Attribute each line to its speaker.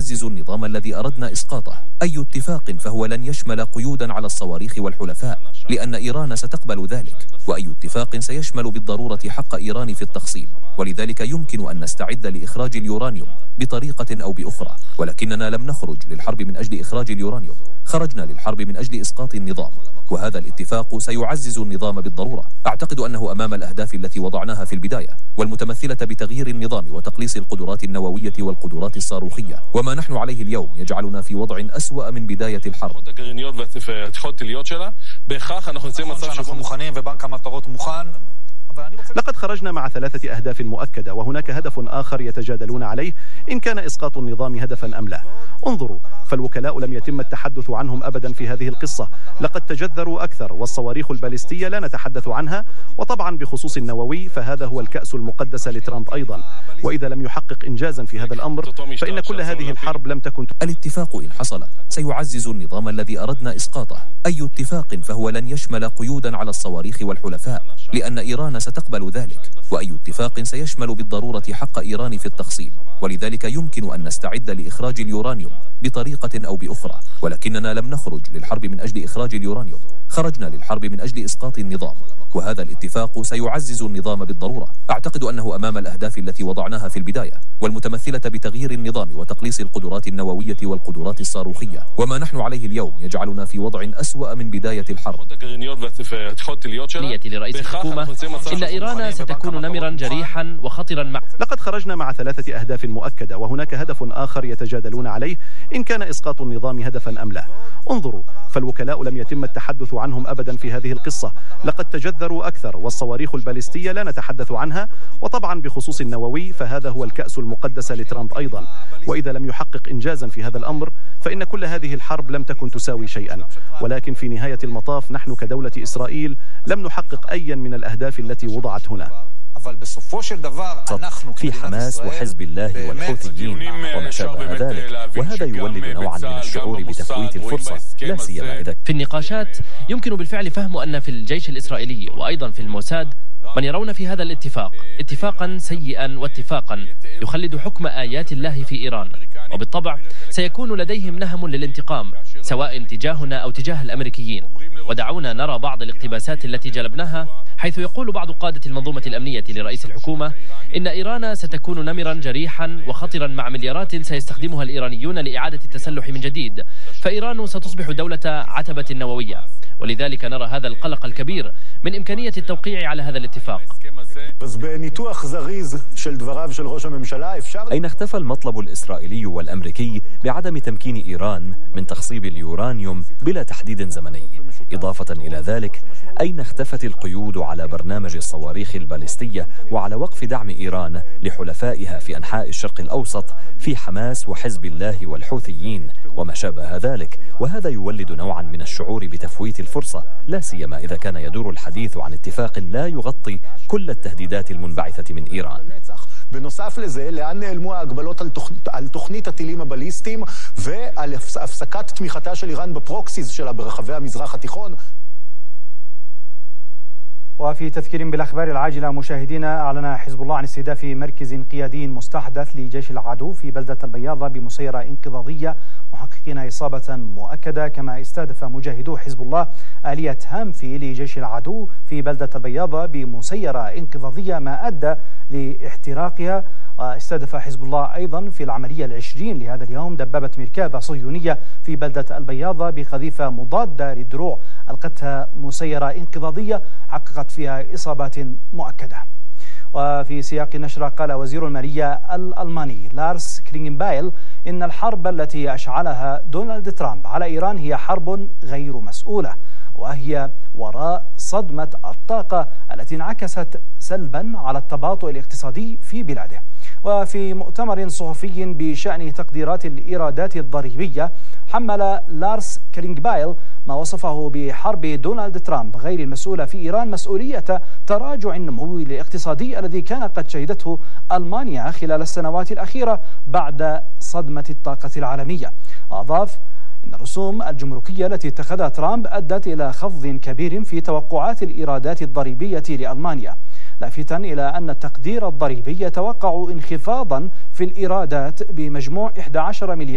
Speaker 1: سيعزز النظام الذي أردنا إسقاطه. أي اتفاق فهو لن يشمل قيودا على الصواريخ والحلفاء، لأن إيران ستقبل ذلك، وأي اتفاق سيشمل بالضرورة حق إيران في التخصيب، ولذلك يمكن أن نستعد لإخراج اليورانيوم بطريقة أو بأخرى، ولكننا لم نخرج للحرب من أجل إخراج اليورانيوم، خرجنا للحرب من أجل إسقاط النظام، وهذا الاتفاق سيعزز النظام بالضرورة. أعتقد أنه أمام الأهداف التي وضعناها في البداية، والمتمثلة بتغيير النظام وتقليص القدرات النووية والقدرات الصاروخية، وما نحن عليه اليوم يجعلنا في وضع أسوأ من بداية الحرب.
Speaker 2: لقد خرجنا مع 3 أهداف مؤكدة، وهناك هدف آخر يتجادلون عليه إن كان إسقاط النظام هدفا أم لا. انظروا، فالوكلاء لم يتم التحدث عنهم أبدا في هذه القصة، لقد تجذروا أكثر، والصواريخ الباليستية لا نتحدث عنها، وطبعا بخصوص النووي فهذا هو الكأس المقدس لترامب أيضا، وإذا لم يحقق إنجازا في هذا الأمر فإن كل هذه الحرب لم تكن.
Speaker 1: الاتفاق إن حصل سيعزز النظام الذي أردنا إسقاطه. أي اتفاق فهو لن يشمل قيودا على الصواريخ والحلفاء، لأن إيران ستقبل ذلك، وأي اتفاق سيشمل بالضرورة حق إيران في التخصيب، ولذلك يمكن أن نستعد لإخراج اليورانيوم بطريقة أو بأخرى، ولكننا لم نخرج للحرب من أجل إخراج اليورانيوم، خرجنا للحرب من أجل إسقاط النظام، وهذا الاتفاق سيعزز النظام بالضرورة. أعتقد أنه أمام الأهداف التي وضعناها في البداية، والمتمثلة بتغيير النظام وتقليص القدرات النووية والقدرات الصاروخية، وما نحن عليه اليوم يجعلنا في وضع أسوأ من بداية الحرب.
Speaker 3: لرئيس الحكومة إن إيران ستكون نمرا جريحا وخطرا
Speaker 2: لقد خرجنا مع 3 أهداف مؤكدة، وهناك هدف آخر يتجادلون عليه إن كان إسقاط النظام هدفا أم لا. انظروا، فالوكلاء لم يتم التحدث عنهم أبدا في هذه القصة، لقد تجذروا أكثر، والصواريخ الباليستية لا نتحدث عنها، وطبعا بخصوص النووي فهذا هو الكأس المقدس لترامب أيضا، وإذا لم يحقق إنجازا في هذا الأمر فإن كل هذه الحرب لم تكن تساوي شيئا، ولكن في نهاية المطاف نحن كدولة إسرائيل لم نحقق أيا من الأهداف التي وضعت هنا.
Speaker 4: في حماس وحزب الله والحوثيين وما شابه ذلك، وهذا يولد نوعا من الشعور بتفويت الفرصة، لا سيما إذا
Speaker 3: في النقاشات يمكن بالفعل فهم أن في الجيش الإسرائيلي وأيضا في الموساد من يرون في هذا الاتفاق اتفاقا سيئا واتفاقا يخلد حكم آيات الله في إيران، وبالطبع سيكون لديهم نهم للانتقام سواء تجاهنا أو تجاه الأمريكيين. ودعونا نرى بعض الاقتباسات التي جلبناها، حيث يقول بعض قادة المنظومة الأمنية لرئيس الحكومة إن إيران ستكون نمرا جريحا وخطرا مع مليارات سيستخدمها الإيرانيون لإعادة التسلح من جديد، فإيران ستصبح دولة عتبة نووية، ولذلك نرى هذا القلق الكبير من إمكانية التوقيع على هذا الاتفاق.
Speaker 4: أين اختفى المطلب الإسرائيلي والأمريكي بعدم تمكين إيران من تخصيب اليورانيوم بلا تحديد زمني؟ إضافة إلى ذلك، أين اختفت القيود على برنامج الصواريخ الباليستية وعلى وقف دعم إيران لحلفائها في أنحاء الشرق الأوسط في حماس وحزب الله والحوثيين وما شابه ذلك؟ وهذا يولد نوعا من الشعور بتفويت الفرصة، لا سيما إذا كان يدور الحديث عن اتفاق لا يغطي كل التهديدات المنبعثة من إيران.
Speaker 5: בנוסף לזה, לאן נעלמו ההגבלות על תוכנית הטילים הבליסטיים ועל הפסקת תמיכתה של איראן בפרוקסיז שלה ברחבי המזרח התיכון.
Speaker 6: وفي تذكير بالأخبار العاجلة مشاهدينا، أعلن حزب الله عن استهداف مركز قيادي مستحدث لجيش العدو في بلدة البياضة بمسيرة انقضاضية، محققين إصابة مؤكدة. كما استهدف مجاهدو حزب الله آلية هامفي لجيش العدو في بلدة البياضة بمسيرة انقضاضية ما أدى لاحتراقها. واستهدف حزب الله أيضا في العملية العشرين لهذا اليوم دبابة ميركافا صهيونية في بلدة البياضة بقذيفة مضادة للدروع ألقتها مسيرة انقضاضية حققت فيها إصابات مؤكدة. وفي سياق النشرة قال وزير المالية الألماني لارس كرينغنبايل إن الحرب التي أشعلها دونالد ترامب على إيران هي حرب غير مسؤولة، وهي وراء صدمة الطاقة التي انعكست سلبا على التباطؤ الاقتصادي في بلاده. وفي مؤتمر صحفي بشأن تقديرات الإيرادات الضريبية، حمل لارس كرينغبايل ما وصفه بحرب دونالد ترامب غير المسؤولة في إيران مسؤولية تراجع النمو الاقتصادي الذي كانت قد شهدته ألمانيا خلال السنوات الأخيرة بعد صدمة الطاقة العالمية. أضاف إن الرسوم الجمركية التي اتخذها ترامب أدت إلى خفض كبير في توقعات الإيرادات الضريبية لألمانيا، لافتا إلى أن التقدير الضريبي يتوقع انخفاضا في الإيرادات بمجموع 11 مليار